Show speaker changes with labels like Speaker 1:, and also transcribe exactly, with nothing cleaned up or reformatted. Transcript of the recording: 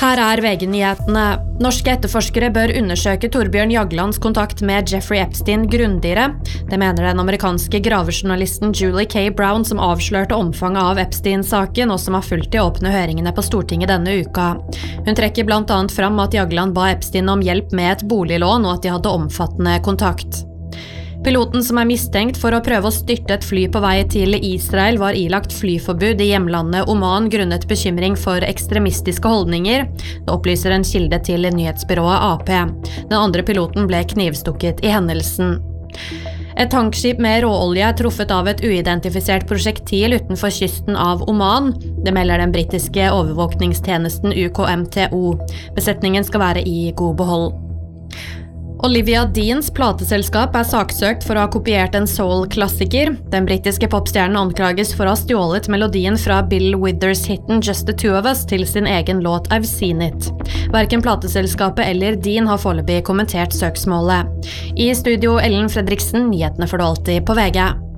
Speaker 1: Her er V G-nyhetene. Norske etterforskere bør undersøke Torbjørn Jaglands kontakt med Jeffrey Epstein grundigere. Det mener den amerikanske gravejournalisten Julie K. Brown, som avslørte omfanget av Epstein-saken, og som har fulgt de åpne høringene på Stortinget denne uka. Hun trekker blant annet fram at Jagland ba Epstein om hjelp med et boliglån, og at de hadde omfattende kontakt. Piloten som er mistenkt for å prøve å styrte et fly på vei til Israel var ilagt flyforbud i hjemlandet Oman grunnet bekymring for ekstremistiske holdninger. Det opplyser en kilde til nyhetsbyrået A P. Den andre piloten ble knivstukket i hendelsen. Et tankskip med råolje er truffet av et uidentifisert prosjektil utenfor kysten av Oman. Det melder den britiske overvåkningstjenesten U K M T O. Besetningen skal være i god behold. Olivia Deans plateselskap er saksøkt for å ha kopiert en soul-klassiker. Den britiske popstjernen anklages for å ha stjålet melodien fra Bill Withers-hitten Just the Two of Us til sin egen låt I've Seen It. Hverken plateselskapet eller Dean har foreløpig kommentert søksmålet. I studio Ellen Fredriksen, nyhetene får du alltid på V G.